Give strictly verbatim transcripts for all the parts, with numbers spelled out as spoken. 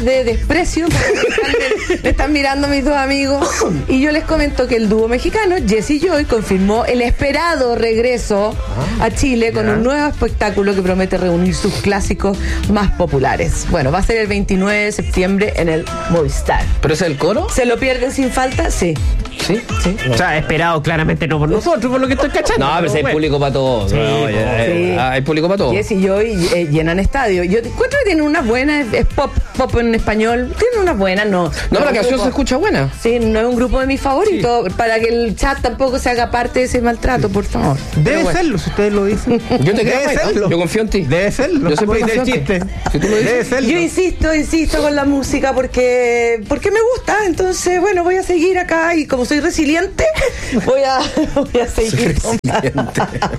caras de desprecio. Me están, me están mirando mis dos amigos. Y yo les comento que el dúo mexicano, Jesse Joy, confirmó el esperado regreso a Chile con un nuevo espectáculo que promete reunir sus clásicos más populares. Bueno, va a ser el veintinueve de septiembre en el Movistar. ¿Pero es el coro? ¿Se lo pierden sin falta? Sí. ¿Sí? Sí. O sea, esperado claramente no por nosotros, por lo que estoy cachando. No, pero si hay bueno. público para todos. Sí, no, sí. eh, hay público para todos. Jess y yo eh, llenan estadio. Yo encuentro que tienen unas buenas, es pop, pop en español. Tienen unas buenas, no. No, la es canción grupo, se escucha buena. Sí, no es un grupo de mis favoritos. Sí. Para que el chat tampoco se haga parte de ese maltrato, por favor. Debe bueno. serlo, si ustedes lo dicen. Yo te creo, Debe serlo. yo confío en ti. Debe serlo. Yo siempre Puede confío ser en ti. chiste. Si tú lo dices. Debe serlo. Yo insisto, insisto con la música porque porque me gusta. Entonces, bueno, voy a seguir acá y como soy resiliente, voy a, voy a seguir. Soy resiliente.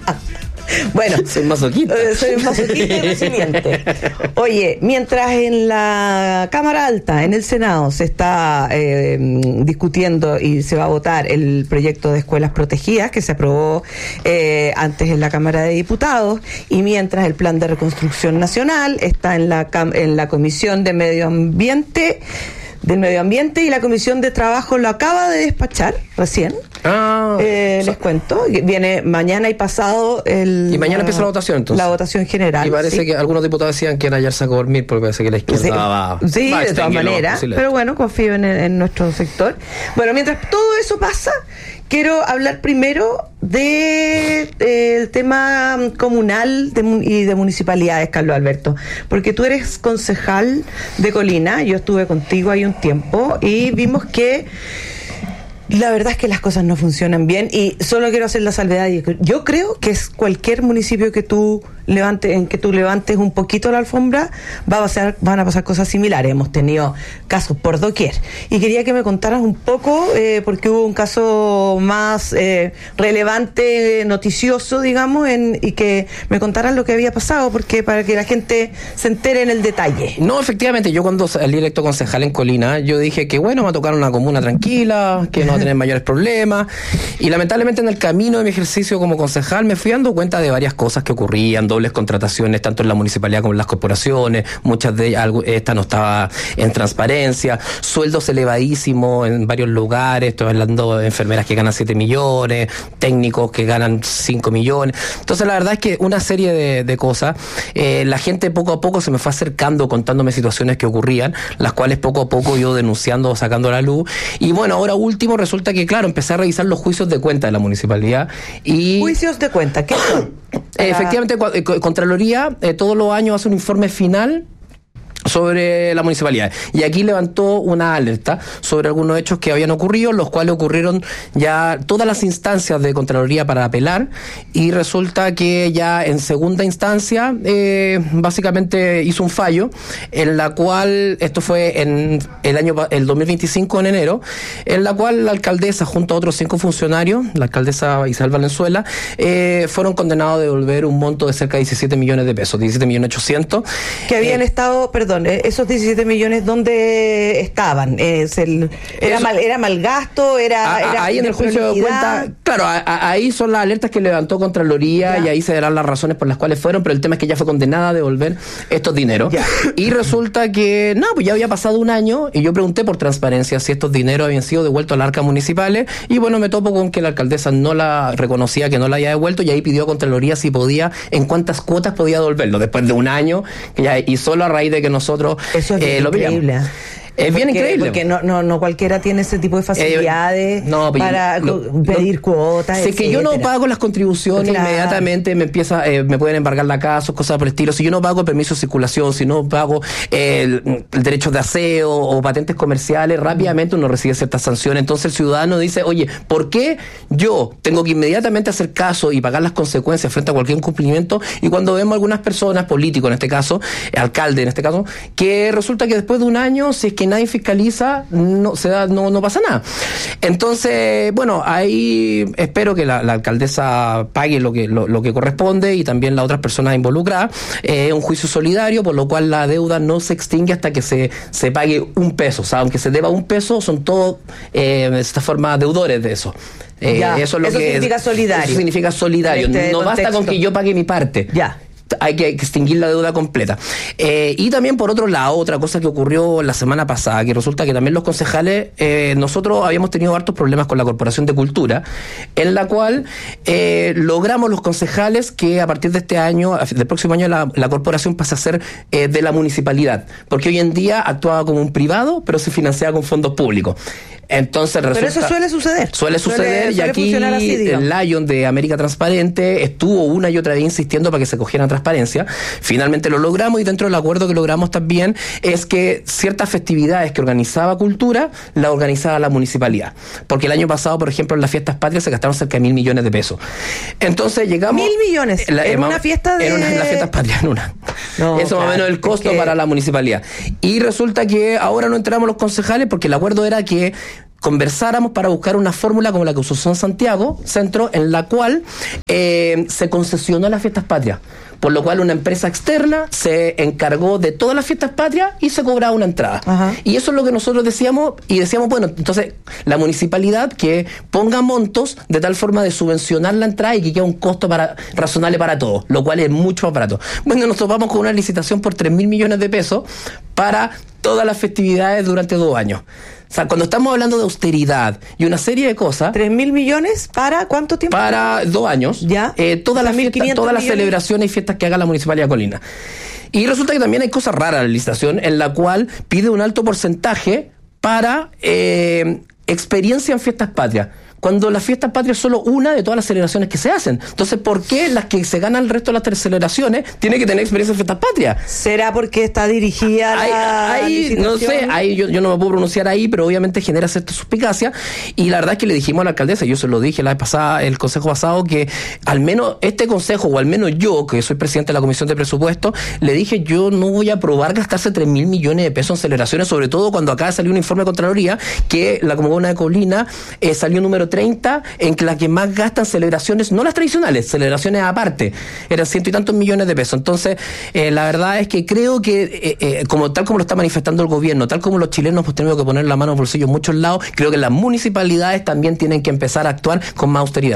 Bueno, soy masoquista. Eh, soy masoquista y resiliente. Oye, mientras en la Cámara Alta, en el Senado, se está eh, discutiendo y se va a votar el proyecto de escuelas protegidas que se aprobó eh, antes en la Cámara de Diputados, y mientras el Plan de Reconstrucción Nacional está en la, en la Comisión de Medio Ambiente, del Medio Ambiente, y la Comisión de Trabajo lo acaba de despachar recién. Ah, eh, o sea, les cuento, viene mañana y pasado el... Y mañana la, empieza la votación, entonces. La votación general. Y parece sí. que algunos diputados decían que era ayer sacó dormir porque parece que la izquierda sí, va... sí va de todas maneras, pero bueno, confío en, en nuestro sector. Bueno, mientras todo eso pasa, quiero hablar primero de, de el tema comunal de, y de municipalidades, Carlos Alberto, porque tú eres concejal de Colina, yo estuve contigo ahí un tiempo y vimos que la verdad es que las cosas no funcionan bien, y solo quiero hacer la salvedad. Yo creo que es cualquier municipio que tú levantes, en que tú levantes un poquito la alfombra, va a pasar, van a pasar cosas similares. Hemos tenido casos por doquier. Y quería que me contaras un poco, eh, porque hubo un caso más eh, relevante, noticioso, digamos, en, y que me contaras lo que había pasado, porque para que la gente se entere en el detalle. No, efectivamente, yo cuando salí electo concejal en Colina, yo dije que bueno, me va a tocar una comuna tranquila, que no va a tener mayores problemas, y lamentablemente en el camino de mi ejercicio como concejal me fui dando cuenta de varias cosas que ocurrían, dobles contrataciones tanto en la municipalidad como en las corporaciones, muchas de ellas, esta no estaba en transparencia, sueldos elevadísimos en varios lugares, estoy hablando de enfermeras que ganan siete millones, técnicos que ganan cinco millones, entonces la verdad es que una serie de, de cosas, eh, la gente poco a poco se me fue acercando, contándome situaciones que ocurrían, las cuales poco a poco yo denunciando, sacando a la luz, y bueno, ahora último resulta que claro, empecé a revisar los juicios de cuenta de la municipalidad y... ¿Juicios de cuenta? ¿Qué son? Eh, efectivamente, Contraloría eh, todos los años hace un informe final sobre la municipalidad, y aquí levantó una alerta sobre algunos hechos que habían ocurrido, los cuales ocurrieron ya todas las instancias de Contraloría para apelar, y resulta que ya en segunda instancia eh, básicamente hizo un fallo en la cual, esto fue en el año el dos mil veinticinco en enero, en la cual la alcaldesa junto a otros cinco funcionarios, la alcaldesa Isabel Valenzuela, eh, fueron condenados a devolver un monto de cerca de diecisiete millones de pesos, diecisiete millones ochocientos, que habían eh, estado, perdón, esos diecisiete millones, ¿dónde estaban? Es el, era, mal, ¿Era mal gasto? Era, a, era ahí en el juicio de cuenta, claro, a, a, ahí son las alertas que levantó Contraloría, ya. Y ahí se darán las razones por las cuales fueron, pero el tema es que ya fue condenada a devolver estos dineros. Ya. Y resulta que, no, pues ya había pasado un año y yo pregunté por transparencia si estos dineros habían sido devueltos a las arcas municipales, y bueno, me topo con que la alcaldesa no la reconocía, que no la había devuelto, y ahí pidió a Contraloría si podía, en cuántas cuotas podía devolverlo, después de un año, ya, y solo a raíz de que nosotros Eso es eh, lo increíble. Es bien porque, increíble. Porque no, no, no cualquiera tiene ese tipo de facilidades eh, no, para lo, pedir lo, cuotas. Si es que yo no pago las contribuciones, claro, inmediatamente me empieza, eh, me pueden embargar la casa, cosas por el estilo. Si yo no pago el permiso de circulación, si no pago eh, el, el derecho de aseo o patentes comerciales, rápidamente uno recibe ciertas sanciones. Entonces el ciudadano dice, oye, ¿por qué yo tengo que inmediatamente hacer caso y pagar las consecuencias frente a cualquier incumplimiento? Y cuando vemos algunas personas, políticos en este caso, alcalde en este caso, que resulta que después de un año, si es que que nadie fiscaliza, no se da, no, no pasa nada. Entonces, bueno, ahí espero que la, la alcaldesa pague lo que, lo, lo que corresponde, y también las otras personas involucradas. Es eh, un juicio solidario, por lo cual la deuda no se extingue hasta que se, se pague un peso. O sea, aunque se deba un peso, son todos eh, de esta forma deudores de eso. Eh, ya, eso es lo eso que significa es, solidario. Eso significa solidario. Este no contexto. basta con que yo pague mi parte. Ya. hay que extinguir la deuda completa. Eh, y también, por otro lado, otra cosa que ocurrió la semana pasada, que resulta que también los concejales, eh, nosotros habíamos tenido hartos problemas con la Corporación de Cultura, en la cual eh, logramos los concejales que a partir de este año, del próximo año, la, la corporación pasa a ser eh, de la municipalidad, porque hoy en día actuaba como un privado, pero se financiaba con fondos públicos. Entonces resulta, pero eso suele suceder. Suele suceder, suele, y suele aquí así, el Lion de América Transparente estuvo una y otra vez insistiendo para que se cogiera transparencia. Finalmente lo logramos, y dentro del acuerdo que logramos también es que ciertas festividades que organizaba Cultura, la organizaba la municipalidad. Porque el año pasado, por ejemplo, en las fiestas patrias se gastaron cerca de mil millones de pesos. Entonces llegamos... ¿Mil millones? La, ¿En eh, una fiesta de...? En, una, en las fiestas patrias, en una. No, eso claro, más o menos el costo que... para la municipalidad. Y resulta que ahora no entramos los concejales porque el acuerdo era que conversáramos para buscar una fórmula como la que usó en Santiago Centro, en la cual eh, se concesionó las fiestas patrias, por lo cual una empresa externa se encargó de todas las fiestas patrias y se cobraba una entrada. Ajá. Y eso es lo que nosotros decíamos, y decíamos, bueno, entonces la municipalidad que ponga montos de tal forma de subvencionar la entrada y que quede un costo para, razonable para todos, lo cual es mucho más barato. Bueno, nos topamos con una licitación por tres mil millones de pesos para todas las festividades durante dos años. O sea, cuando estamos hablando de austeridad y una serie de cosas... ¿Tres mil millones para cuánto tiempo? Para dos años. Ya. Eh, todas las fiestas, todas las celebraciones y fiestas que haga la Municipalidad de Colina. Y resulta que también hay cosas raras en la licitación, en la cual pide un alto porcentaje para eh, experiencia en fiestas patrias, cuando las fiestas patrias es solo una de todas las celebraciones que se hacen. Entonces, ¿por qué las que se ganan el resto de las celebraciones tienen que tener experiencia en fiestas patrias? ¿Será porque está dirigida ahí, la ahí no sé, ahí yo, yo no me puedo pronunciar ahí, pero obviamente genera cierta suspicacia, y la verdad es que le dijimos a la alcaldesa, yo se lo dije la vez pasada, el consejo pasado, que al menos este consejo, o al menos yo, que soy presidente de la Comisión de Presupuesto, le dije, yo no voy a aprobar gastarse tres mil millones de pesos en celebraciones, sobre todo cuando acá salió un informe de Contraloría que la comuna de Colina eh, salió número treinta en que las que más gastan celebraciones, no las tradicionales, celebraciones aparte, eran ciento y tantos millones de pesos. Entonces, eh, la verdad es que creo que, eh, eh, como tal como lo está manifestando el gobierno, tal como los chilenos hemos tenido que poner la mano en los bolsillos en muchos lados, creo que las municipalidades también tienen que empezar a actuar con más austeridad.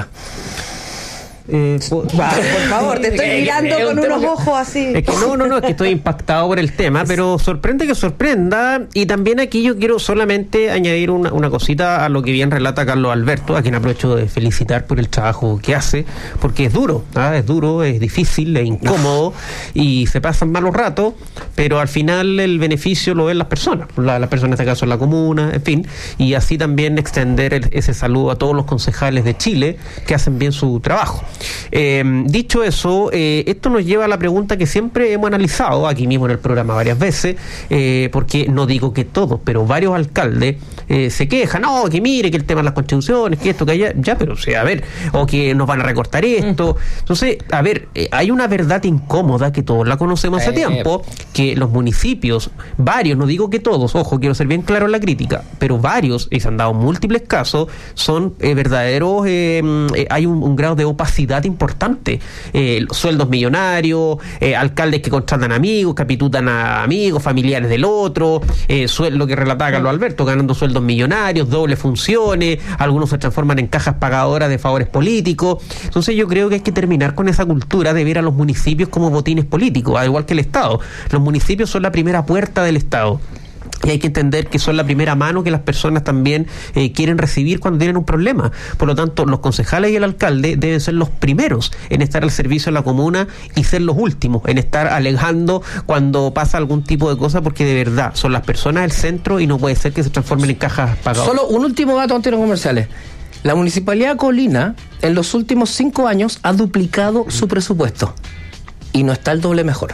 Eh, por, Va, por favor, te estoy mirando es, es con un unos que, ojos así. Es que no, no, no, es que estoy impactado por el tema, pero sorprende que sorprenda. Y también aquí yo quiero solamente añadir una, una cosita a lo que bien relata Carlos Alberto, a quien aprovecho de felicitar por el trabajo que hace, porque es duro, ¿ah? es duro, es difícil, es incómodo y se pasan malos ratos, pero al final el beneficio lo ven las personas, la, las personas en este caso en la comuna, en fin, y así también extender el, ese saludo a todos los concejales de Chile que hacen bien su trabajo. Eh, dicho eso, eh, esto nos lleva a la pregunta que siempre hemos analizado aquí mismo en el programa varias veces, eh, porque no digo que todos, pero varios alcaldes eh, se quejan, no, que mire, que el tema de las constituciones, que esto, que allá, ya, pero o sea, a ver, o que nos van a recortar esto. Entonces, a ver, eh, hay una verdad incómoda que todos la conocemos hace eh. tiempo, que los municipios, varios, no digo que todos, ojo, quiero ser bien claro en la crítica, pero varios, y se han dado múltiples casos, son eh, verdaderos, eh, eh, hay un, un grado de opacidad importante, eh, sueldos millonarios, eh, alcaldes que contratan amigos, capitutan a amigos, familiares del otro, eh, suel- lo que relataba Carlos Alberto, ganando sueldos millonarios, dobles funciones, algunos se transforman en cajas pagadoras de favores políticos. Entonces yo creo que hay que terminar con esa cultura de ver a los municipios como botines políticos, al igual que el Estado. Los municipios son la primera puerta del Estado. Y hay que entender que son la primera mano que las personas también eh, quieren recibir cuando tienen un problema. Por lo tanto, los concejales y el alcalde deben ser los primeros en estar al servicio de la comuna y ser los últimos en estar alegando cuando pasa algún tipo de cosa, porque de verdad son las personas el centro y no puede ser que se transformen en cajas pagadas. Solo un último dato antes de los comerciales. La Municipalidad de Colina en los últimos cinco años ha duplicado su presupuesto y no está el doble mejor.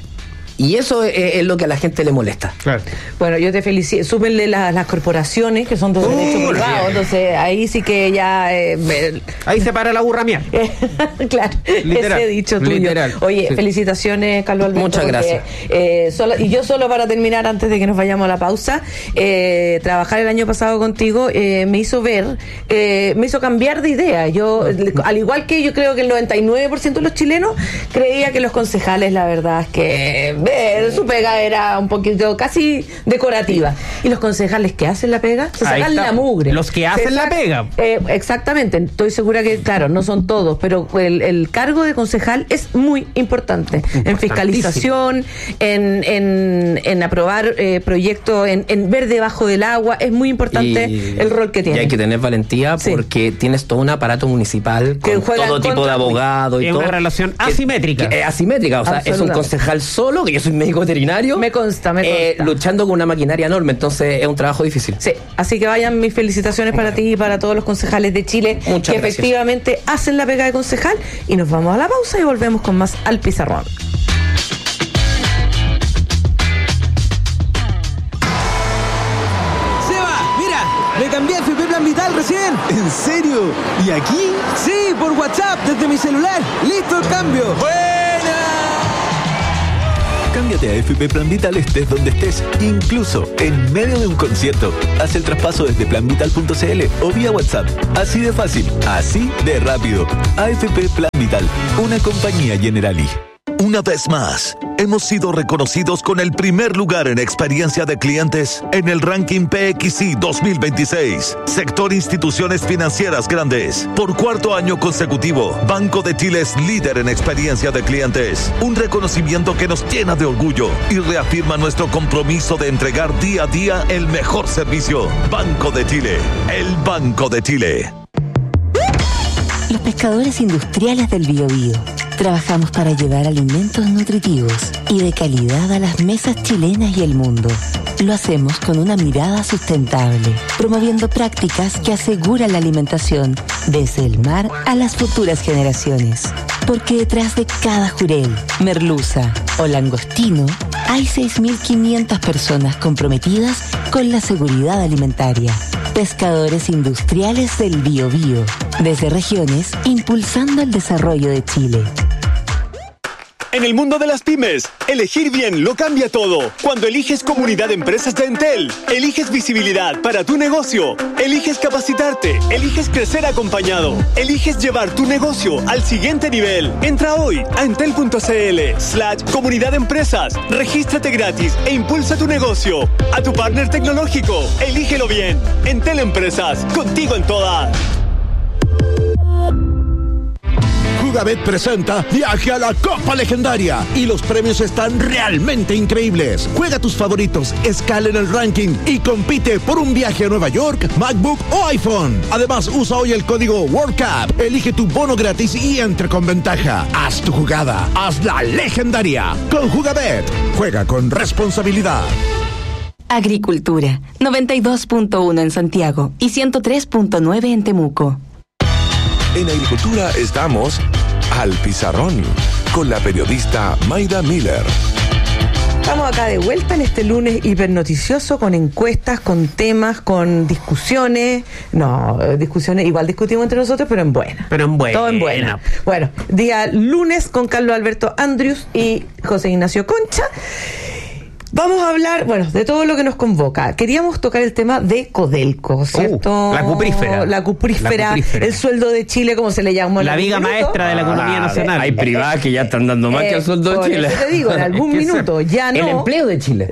Y eso es, es lo que a la gente le molesta. Claro. Bueno, yo te felicito. Súmenle la, las corporaciones, que son de derecho uh, privado, entonces ahí sí que ya... Eh, me... Ahí se para la burra mía. Claro, literal, ese dicho tuyo. Literal. Oye, sí. felicitaciones, Carlos Alberto. Muchas porque, gracias. Eh, solo, y yo solo para terminar, antes de que nos vayamos a la pausa, eh, trabajar el año pasado contigo eh, me hizo ver, eh, me hizo cambiar de idea. Yo, al igual que yo creo que el noventa y nueve por ciento de los chilenos, creía que los concejales, la verdad es que... Eh, su pega era un poquito casi decorativa. Y los concejales que hacen la pega se sacan la mugre. Los que hacen la pega. Eh, exactamente. Estoy segura que, claro, no son todos, pero el, el cargo de concejal es muy importante. En fiscalización, en, en, en aprobar eh, proyectos, en, en ver debajo del agua. Es muy importante y, el rol que tiene. Y hay que tener valentía porque sí. tienes todo un aparato municipal con todo tipo de abogados y es todo. Es una relación asimétrica. Que, que, asimétrica, o sea, es un concejal solo, que yo soy médico veterinario. Me consta, me consta. Eh, luchando con una maquinaria enorme, entonces es un trabajo difícil. Sí, así que vayan mis felicitaciones para ti y para todos los concejales de Chile Muchas que gracias. efectivamente hacen la pega de concejal. Y nos vamos a la pausa y volvemos con más Al Pizarrón. Me cambié a F P Plan Vital recién. ¿En serio? ¿Y aquí? Sí, por WhatsApp, desde mi celular. ¡Listo el cambio! ¡Buena! Cámbiate a F P Plan Vital estés donde estés, incluso en medio de un concierto. Haz el traspaso desde plan vital punto c l o vía WhatsApp. Así de fácil, así de rápido. A F P Plan Vital, una compañía Generali. Una vez más, hemos sido reconocidos con el primer lugar en experiencia de clientes en el ranking P X I dos mil veintiséis. Sector Instituciones Financieras Grandes. Por cuarto año consecutivo, Banco de Chile es líder en experiencia de clientes. Un reconocimiento que nos llena de orgullo y reafirma nuestro compromiso de entregar día a día el mejor servicio. Banco de Chile, el Banco de Chile. Los pescadores industriales del Biobío. Trabajamos para llevar alimentos nutritivos y de calidad a las mesas chilenas y el mundo. Lo hacemos con una mirada sustentable, promoviendo prácticas que aseguran la alimentación desde el mar a las futuras generaciones. Porque detrás de cada jurel, merluza o langostino hay seis mil quinientas personas comprometidas con la seguridad alimentaria. Pescadores industriales del Biobío, desde regiones impulsando el desarrollo de Chile. En el mundo de las pymes, elegir bien lo cambia todo. Cuando eliges Comunidad de Empresas de Entel, eliges visibilidad para tu negocio, eliges capacitarte, eliges crecer acompañado, eliges llevar tu negocio al siguiente nivel. Entra hoy a entel.cl slash Comunidad de Empresas, regístrate gratis e impulsa tu negocio. A tu partner tecnológico, elígelo bien. Entel Empresas, contigo en todas. Jugabet presenta Viaje a la Copa Legendaria y los premios están realmente increíbles. Juega tus favoritos, escala en el ranking y compite por un viaje a Nueva York, MacBook o iPhone. Además, usa hoy el código World Cup, elige tu bono gratis y entre con ventaja. Haz tu jugada, hazla legendaria. Con Jugabet, juega con responsabilidad. Agricultura, noventa y dos punto uno en Santiago y ciento tres punto nueve en Temuco. En Agricultura estamos Al Pizarrón con la periodista Mayra Miller. Estamos acá de vuelta en este lunes hipernoticioso con encuestas, con temas, con discusiones. No, discusiones, igual discutimos entre nosotros, pero en buena. Pero en buena. Todo en buena. Bueno, día lunes con Carlos Alberto Andrius y José Ignacio Concha. Vamos a hablar, bueno, de todo lo que nos convoca. Queríamos tocar el tema de Codelco, ¿cierto? Uh, la cuprífera. La cuprífera, la cuprífera, el sueldo de Chile, como se le llamó. La viga minuto. maestra de la economía ah, nacional. Hay privadas que ya están dando más eh, que el sueldo de Chile. Eso te digo, en algún minuto, ya no. El empleo de Chile.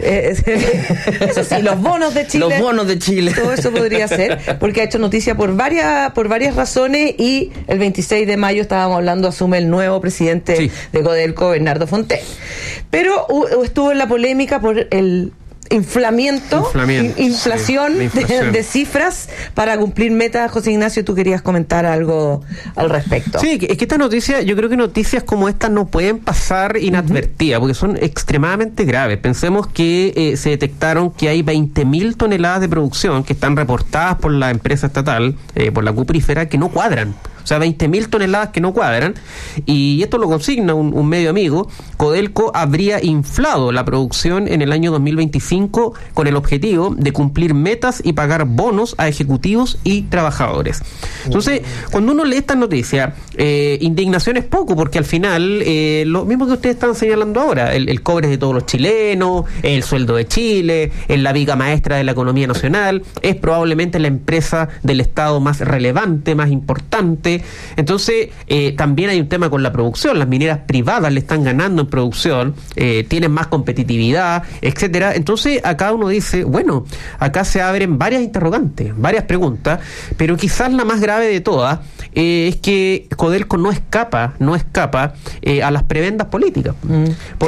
Eh, eso sí, los bonos de Chile. Los bonos de Chile. Todo eso podría ser, porque ha hecho noticia por varias, por varias razones y el veintiséis de mayo estábamos hablando, asume el nuevo presidente sí. de Codelco, Bernardo Fontaine. Pero uh, estuvo en la polémica por el inflamiento, Inflamiento, in, inflación, sí, inflación. De, de cifras para cumplir metas. José Ignacio, tú querías comentar algo al respecto. Sí, es que esta noticia, yo creo que noticias como esta no pueden pasar inadvertidas, uh-huh. porque son extremadamente graves. Pensemos que eh, se detectaron que hay veinte mil toneladas de producción que están reportadas por la empresa estatal, eh, por la cuprífera, que no cuadran. O sea, veinte mil toneladas que no cuadran, y esto lo consigna un, un medio amigo. Codelco habría inflado la producción en el año dos mil veinticinco con el objetivo de cumplir metas y pagar bonos a ejecutivos y trabajadores. Entonces, cuando uno lee esta noticia, eh, indignación es poco, porque al final, eh, lo mismo que ustedes están señalando ahora, el, el cobre de todos los chilenos, el sueldo de Chile, es la viga maestra de la economía nacional, es probablemente la empresa del Estado más relevante, más importante, Chile. Entonces, eh, también hay un tema con la producción. Las mineras privadas le están ganando en producción, eh, tienen más competitividad, etcétera. Entonces, acá uno dice, bueno, acá se abren varias interrogantes, varias preguntas, pero quizás la más grave de todas eh, es que Codelco no escapa, no escapa eh, a las prebendas políticas. Mm.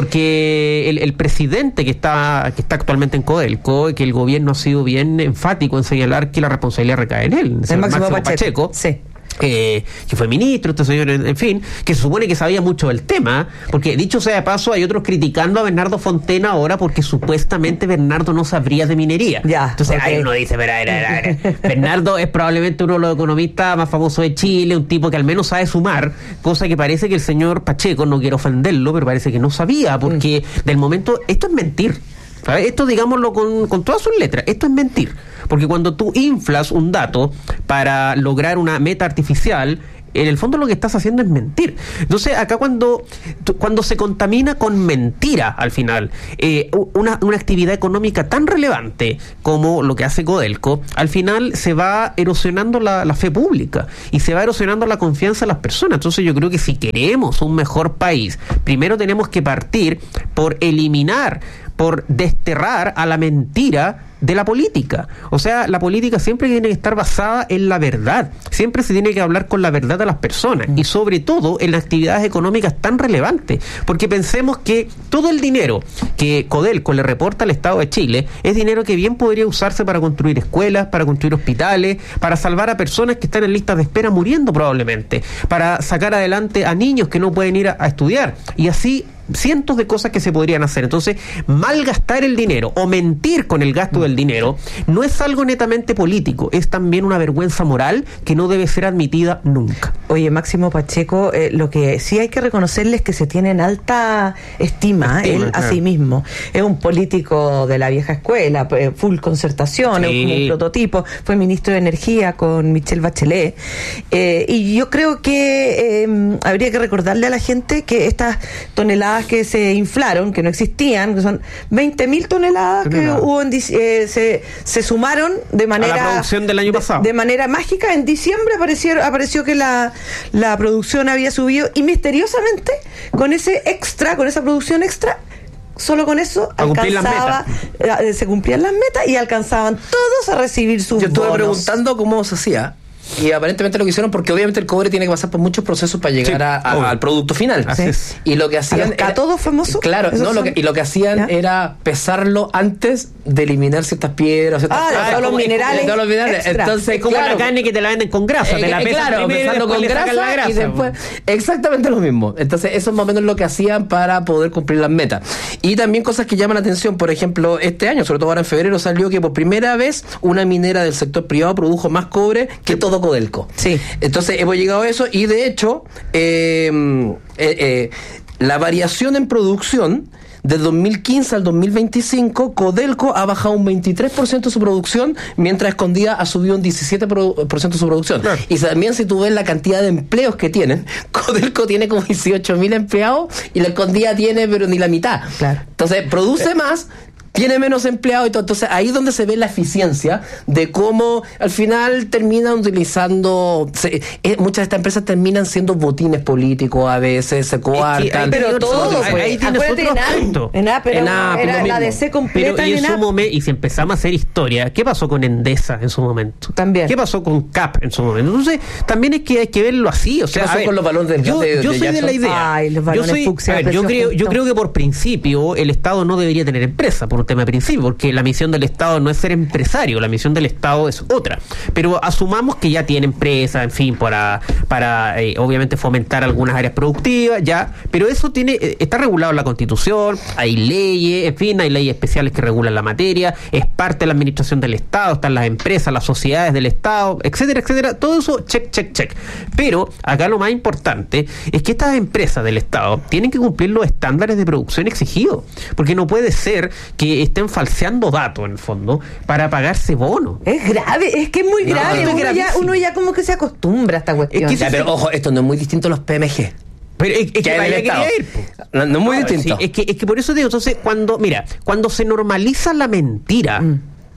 Porque el, el presidente que está, que está actualmente en Codelco, que el gobierno ha sido bien enfático en señalar que la responsabilidad recae en él, el, el Máximo, Máximo Pacheco, Pacheco sí. Eh, que fue ministro, este señor, en, en fin, que se supone que sabía mucho del tema, porque dicho sea de paso, hay otros criticando a Bernardo Fontena ahora porque supuestamente Bernardo no sabría de minería. Ya, entonces okay. Ahí uno dice, pero, pero, pero, Bernardo es probablemente uno de los economistas más famosos de Chile, un tipo que al menos sabe sumar, cosa que parece que el señor Pacheco, no quiero ofenderlo, pero parece que no sabía, porque mm. del momento, esto es mentir. ¿Sabes? Esto digámoslo con, con todas sus letras, esto es mentir, porque cuando tú inflas un dato para lograr una meta artificial, en el fondo lo que estás haciendo es mentir. Entonces acá cuando cuando se contamina con mentira al final eh, una, una actividad económica tan relevante como lo que hace Codelco, al final se va erosionando la, la fe pública y se va erosionando la confianza de las personas. Entonces yo creo que si queremos un mejor país, primero tenemos que partir por eliminar, por desterrar a la mentira de la política. O sea, la política siempre tiene que estar basada en la verdad. Siempre se tiene que hablar con la verdad de las personas y sobre todo en las actividades económicas tan relevantes. Porque pensemos que todo el dinero que Codelco le reporta al Estado de Chile es dinero que bien podría usarse para construir escuelas, para construir hospitales, para salvar a personas que están en listas de espera muriendo probablemente, para sacar adelante a niños que no pueden ir a, a estudiar y así cientos de cosas que se podrían hacer. Entonces, malgastar el dinero o mentir con el gasto del dinero no es algo netamente político, es también una vergüenza moral que no debe ser admitida nunca. Oye, Máximo Pacheco, eh, lo que sí hay que reconocerle es que se tiene en alta estima, estima él claro. a sí mismo. Es un político de la vieja escuela, full concertación, sí. es un prototipo, fue ministro de Energía con Michelle Bachelet, eh, y yo creo que eh, habría que recordarle a la gente que estas toneladas que se inflaron, que no existían, que son veinte mil toneladas que hubo en, eh, se, se sumaron de manera... A la producción del año pasado. De, de manera mágica, en diciembre apareció, apareció que la, la producción había subido y misteriosamente con ese extra, con esa producción extra, solo con eso alcanzaba, se cumplían las metas y alcanzaban todos a recibir sus Yo estuve bonos. preguntando cómo se hacía. Y aparentemente lo que hicieron, porque obviamente el cobre tiene que pasar por muchos procesos para llegar sí, a, a, al producto final. Así es. Y lo que hacían. ¿A los cátodos famosos? Claro, no, lo que, y lo que hacían ¿Ya? era pesarlo antes de eliminar ciertas piedras. Ciertas, ah, de todos los minerales. De todos los minerales. Extra. Entonces, es como claro, la carne que te la venden con grasa. Eh, te la pesan claro, primero con grasa, la grasa. Y después, exactamente lo mismo. Entonces, eso es más o menos lo que hacían para poder cumplir las metas. Y también cosas que llaman la atención. Por ejemplo, este año, sobre todo ahora en febrero, salió que por primera vez una minera del sector privado produjo más cobre que todo Codelco. Sí. Entonces hemos llegado a eso y de hecho eh, eh, eh, la variación en producción del dos mil quince al dos mil veinticinco, Codelco ha bajado un veintitrés por ciento de su producción, mientras Escondida ha subido un diecisiete por ciento de su producción. Claro. Y también si tú ves la cantidad de empleos que tienen, Codelco tiene como dieciocho mil empleados y la Escondida tiene pero ni la mitad. Claro. Entonces produce más, tiene menos empleados y todo. Entonces ahí es donde se ve la eficiencia de cómo al final terminan utilizando se, eh, muchas de estas empresas terminan siendo botines políticos a veces, se coartan. Es que, pero todo, ahí, ahí tienes otro punto. En A, pero en A, era la D C completa. Pero y, en su momento, y si empezamos a hacer historia, ¿qué pasó con Endesa en su momento? También. ¿Qué pasó con C A P en su momento? Entonces también es que hay que verlo así. O sea, ¿qué pasó ver, con los balones del yo, de, yo de soy Jackson? de la idea. Ay, los yo, soy, fucsia, ver, yo, creo, yo creo que por principio el Estado no debería tener empresa, por un tema de principio, porque la misión del Estado no es ser empresario, la misión del Estado es otra. Pero asumamos que ya tiene empresa, en fin, para, para eh, obviamente fomentar algunas áreas productivas, ya, pero eso tiene eh, está regulado en la Constitución, hay leyes, en fin, hay leyes especiales que regulan la materia, es parte de la administración del Estado, están las empresas, las sociedades del Estado, etcétera, etcétera, todo eso, check, check, check. Pero acá lo más importante es que estas empresas del Estado tienen que cumplir los estándares de producción exigidos, porque no puede ser que estén falseando datos en el fondo para pagarse bonos. Es grave, es que es muy No, grave. no, Uno, ya, uno ya como que se acostumbra a esta cuestión. Es que, ya, pero ojo, esto no es muy distinto a los P M G. Pero es, es que, que para allá quería ir. No, no es muy no, distinto. Sí, es, que, es que por eso digo, entonces, cuando, mira, cuando se normaliza la mentira, mm.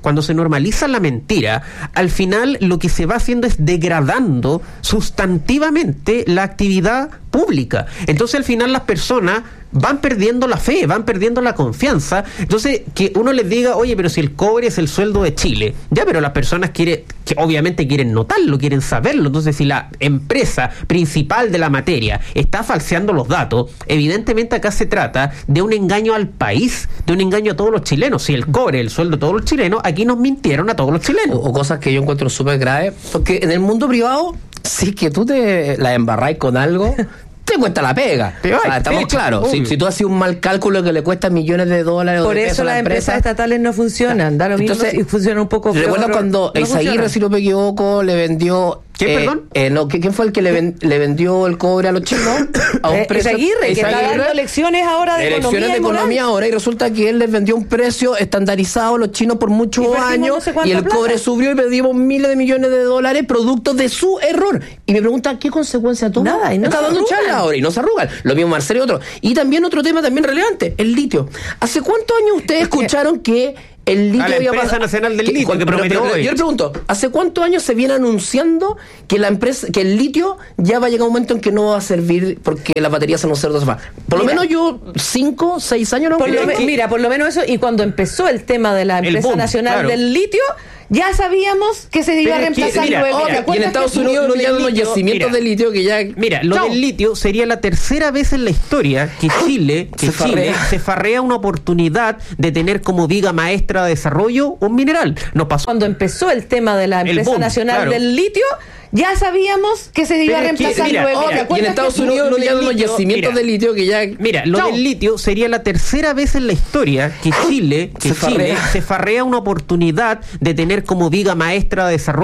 cuando se normaliza la mentira, al final lo que se va haciendo es degradando sustantivamente la actividad pública. Entonces al final las personas van perdiendo la fe, van perdiendo la confianza. Entonces que uno les diga, oye, pero si el cobre es el sueldo de Chile, ya, pero las personas quieren, que obviamente quieren notarlo, quieren saberlo. Entonces si la empresa principal de la materia está falseando los datos, evidentemente acá se trata de un engaño al país, de un engaño a todos los chilenos. Si el cobre es el sueldo de todos los chilenos, aquí nos mintieron a todos los chilenos. O, o cosas que yo encuentro súper graves, porque en el mundo privado, si es que tú te la embarráis con algo, te cuesta la pega. Te va, o sea, estamos te claros. Si, si tú haces un mal cálculo que le cuesta millones de dólares o Por de eso pesos a las la empresas empresa, estatales no funcionan, da lo mismo entonces, y funcionan un poco peor. ¿recuerdas cuando no Eizaguirre, funcionan? si no me equivoco, le vendió... ¿Qué, eh, perdón? Eh, no, ¿quién fue el que le, ven, le vendió el cobre a los chinos? A un Eh, precio... Eizaguirre, que está Eizaguirre, dando lecciones ahora de elecciones economía de y moral. economía ahora, y resulta que él les vendió un precio estandarizado a los chinos por muchos Y perdimos años, no sé cuánta y el plata. cobre subió y perdimos miles de millones de dólares producto de su error. Y me pregunta, ¿qué consecuencia toma? Nada, y no Está se dando arrugan. charla ahora y no se arrugan. Lo mismo Marcelo y otro. Y también otro tema también relevante, el litio. ¿Hace cuántos años ustedes escucharon que el litio A la había empresa pasado- nacional del que- litio, que pero- prometió pero- hoy. Yo le pregunto, ¿hace cuántos años se viene anunciando que la empresa, que el litio ya va a llegar un momento en que no va a servir porque las baterías van a ser dos más? Por lo Mira. menos yo cinco, seis años no Por lo creo me- que- mira, por lo menos eso, y cuando empezó el tema de la El empresa boom, nacional claro. del litio, ya sabíamos que se iba a Pero es que, reemplazar mira, luego. mira, ¿Te y en acuerdas Estados que- Unidos lo no del llegan los litio, yacimientos mira. de litio que ya... Mira, lo Chao. del litio sería la tercera vez en la historia que Chile, que Se Chile farrea. se farrea una oportunidad de tener como viga maestra de desarrollo un mineral. Nos pasó Cuando empezó el tema de la El empresa boom, nacional claro. del litio, ya sabíamos que se iba a Pero es que, reemplazar mira, luego. mira, ¿Te y en acuerdas Estados que- Unidos lo no del llegan los litio, yacimientos mira. de litio que ya... Mira, lo Chao. del litio sería la tercera vez en la historia que Chile, que Se Chile farrea. se farrea una oportunidad de tener como viga maestra de desarrollo